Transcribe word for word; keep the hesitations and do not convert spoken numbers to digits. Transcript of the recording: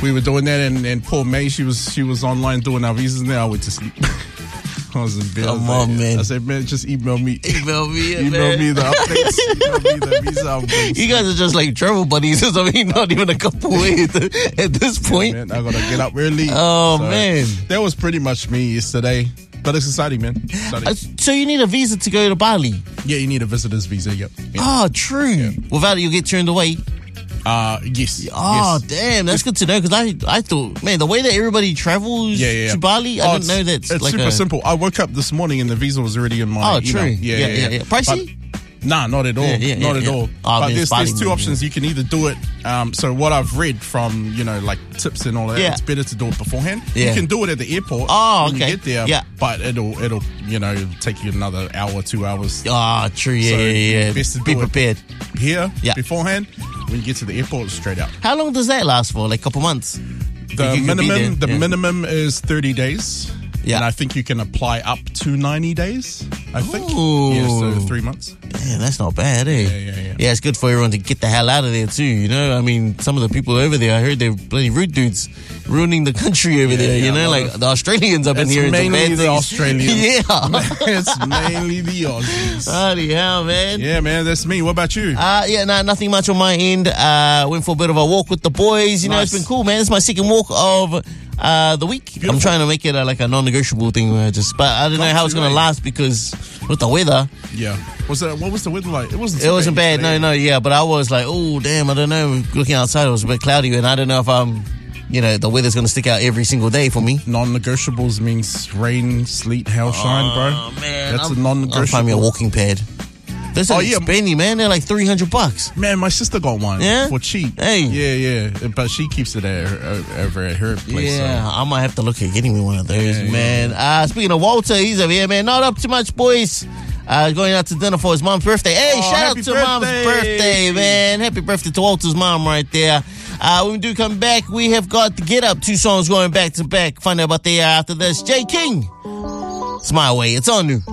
we were doing that, and, and poor May, she was she was online doing our visas. Now I went to sleep. I was in bed. Come I was on, like, man. I said, man, just email me. Email me, email man. me the updates. Email me the visa updates. You guys are just like travel buddies. I mean, not even a couple away at, the, at this point. Yeah, man, I gotta get up early. Oh, so man. That was pretty much me yesterday. But it's exciting, man. Exciting. Uh, so you need a visa to go to Bali? Yeah, you need a visitor's visa. Yep. Yeah. Oh, true. Yeah. Without it, you get turned away. Uh, yes. Oh, yes. damn. That's good to know, because I, I thought, man, the way that everybody travels Yeah, yeah, yeah. to Bali, I Oh, didn't know that's it's like super a... simple. I woke up this morning and the visa was already in my Oh, true. email. Yeah, yeah, yeah. yeah. Pricey? But, nah, not at all. Yeah, yeah, not yeah, at yeah. all. Oh, but man, there's, Bali, there's two man, options. yeah. You can either do it. Um, so what I've read from, you know, like tips and all that, Yeah. it's better to do it beforehand. Yeah. You can do it at the airport. Oh, when okay. you get there. Yeah. But it'll, it'll, you know, it'll take you another hour, two hours. Oh, true. Yeah, So yeah, yeah. best to Be do it prepared. Here, Yeah. beforehand. When you get to the airport, straight out. How long does that last for? Like a couple months? The You can be minimum, there, the yeah. minimum is thirty days. Yeah. And I think you can apply up to ninety days, I think. Ooh. Yeah, so three months. Damn, that's not bad, eh? Yeah, yeah, yeah. Yeah, it's good for everyone to get the hell out of there too, you know? I mean, some of the people over there, I heard they're bloody rude dudes ruining the country over Yeah, there, yeah, you know? a lot Like of- the Australians up in It's here. and some mainly bad the things. Australians. Yeah. It's mainly the Aussies. Bloody hell, man. Yeah, man, that's me. What about you? Uh, yeah, no, nothing much on my end. Uh, went for a bit of a walk with the boys. You know, Nice. it's been cool, man. It's my second walk of uh, the week. Beautiful. I'm trying to make it uh, like a non-negotiable thing where I just, but I don't know Got how it's to, going to eh? last because with the weather, Yeah. Was that, what was the weather like? It wasn't it so wasn't bad. No, yesterday. no, yeah, but I was like, oh, damn, I don't know. Looking outside, it was a bit cloudy and I don't know if I'm, you know, the weather's going to stick out every single day for me. Non-negotiables means rain, sleet, hail, shine, bro. Oh, man. That's I'm, a non-negotiable. I'll find me a walking pad. They're so Oh, yeah. spendy, man. They're like three hundred bucks. Man, my sister got one. Yeah? For cheap. Hey. Yeah, yeah. But she keeps it at her, over at her place. Yeah, So. I might have to look at getting me one of those, Yeah, man. Uh, speaking of Walter, he's over here, man. Not up too much, boys. Uh, going out to dinner for his mom's birthday. Hey, Oh, shout out happy to mom's birthday. birthday, man. Happy birthday to Walter's mom right there. Uh, when we do come back, we have got the Get Up, two songs going back to back. Find out about the uh, after this. Jay King. It's my way. It's on you.